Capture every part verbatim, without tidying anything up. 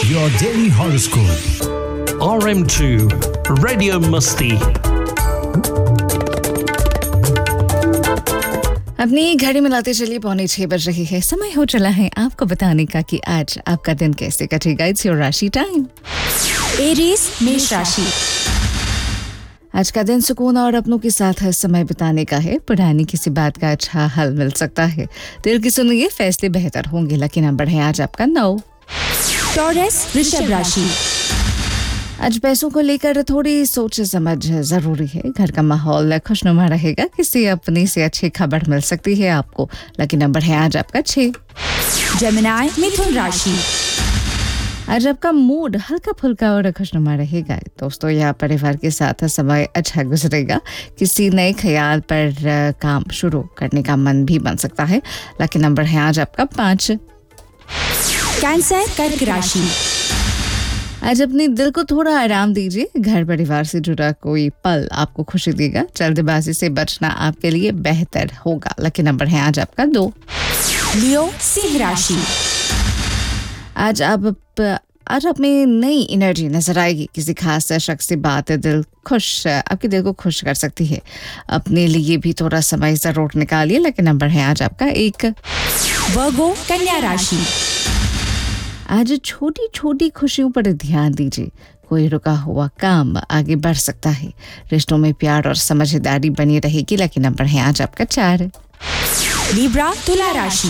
Your daily horoscope. R M two Radio Musti. अपनी घड़ी मिलाते चलिए पौने छह बज रही है। समय हो चला है आपको बताने का कि आज आपका दिन कैसे कटेगा। इट्स योर राशि टाइम। एरीज मेष राशि। आज का दिन सुकून और अपनों के साथ समय बिताने का है। पुरानी किसी बात का अच्छा हल मिल सकता है। दिल की सुनिए, फैसले बेहतर होंगे। लकी नंबर है आज आपका नौ। टॉरस वृषभ राशि। आज पैसों को लेकर थोड़ी सोच समझ जरूरी है। घर का माहौल खुशनुमा रहेगा। किसी अपनी से अच्छी खबर मिल सकती है आपको। लकी नंबर है आज आपका छह। जेमिनी मिथुन राशि। आज आपका मूड हल्का फुल्का और खुशनुमा रहेगा। दोस्तों या परिवार के साथ समय अच्छा गुजरेगा। किसी नए ख्याल पर काम शुरू करने का मन भी बन सकता है। लकी नंबर है आज आपका पाँच। कैंसर कर्क राशि। आज अपने दिल को थोड़ा आराम दीजिए। घर परिवार से जुड़ा कोई पल आपको खुशी देगा। जल्दबाजी से बचना आपके लिए बेहतर होगा। लकी नंबर है आज आपका दो। लियो सिंह राशि। आज आप आज आप में नई एनर्जी नजर आएगी। किसी खास शख्स से बात दिल खुश आपके दिल को खुश कर सकती है। अपने लिए भी थोड़ा समय जरूर निकालिए। लेकिन नंबर है आज आपका एक। वर्गो कन्या राशि। आज छोटी छोटी खुशियों पर ध्यान दीजिए। कोई रुका हुआ काम आगे बढ़ सकता है। रिश्तों में प्यार और समझदारी बनी रहेगी। लेकिन नंबर है आज आपका चार। लिब्रा तुला राशि।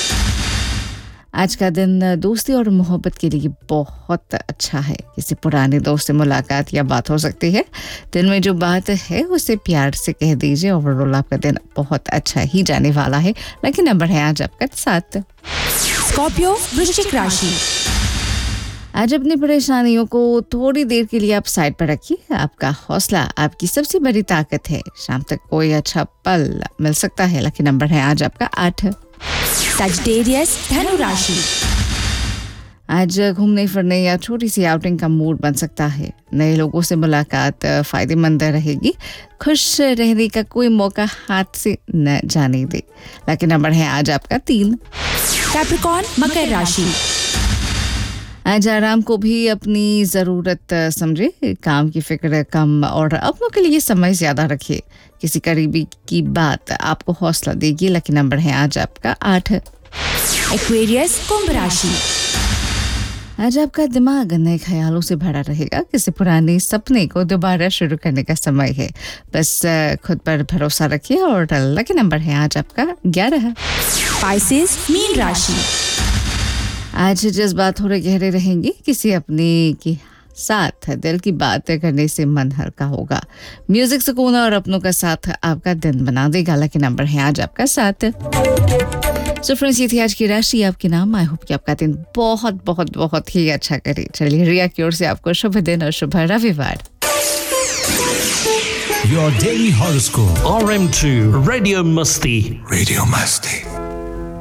आज का दिन दोस्ती और मोहब्बत के लिए बहुत अच्छा है। किसी पुराने दोस्त से मुलाकात या बात हो सकती है। दिन में जो बात है उसे प्यार से कह दीजिए। ओवरऑल आपका दिन बहुत अच्छा ही जाने वाला है। लेकिन नंबर है आज आपका सात। स्कॉर्पियो वृश्चिक राशि। आज अपनी परेशानियों को थोड़ी देर के लिए आप साइड पर रखिए। आपका हौसला आपकी सबसे बड़ी ताकत है। शाम तक कोई अच्छा पल मिल सकता है। लेकिन नंबर है आज आपका आठ। सजिटेरियस धनु राशि। आज घूमने फिरने या छोटी सी आउटिंग का मूड बन सकता है। नए लोगों से मुलाकात फायदेमंद रहेगी। खुश रहने का कोई मौका हाथ से न जाने दे। लेकिन नंबर है आज आपका तीन। कैप्रिकॉर्न मकर राशि। आज आराम को भी अपनी ज़रूरत समझे। काम की फिक्र कम और अपनों के लिए समय ज़्यादा रखिए। किसी करीबी की बात आपको हौसला देगी। लेकिन नंबर है आज आपका आठ। एक्वेरियस कुंभ राशि। आज आपका दिमाग नए ख्यालों से भरा रहेगा। किसी पुराने सपने को दोबारा शुरू करने का समय है। बस खुद पर भरोसा रखिए। और लकी नंबर है आज आपका ग्यारह। पाइसेस मीन राशि। आज जज्बात थोड़े गहरे रहेंगे। किसी अपने के साथ दिल की बात करने से मन हल्का होगा। म्यूजिक सुकून और अपनों का साथ आपका दिन बना देगा। लेकिन नंबर है आज आपका सात। सो फ्रेंड्स, ये थी आज की राशि आपके नाम। आई होप कि आपका दिन बहुत बहुत बहुत ही अच्छा करे। चलिए, रिया की ओर से आपको शुभ दिन और शुभ रविवार। Your daily horoscope. R M two Radio Musti. Radio Musti.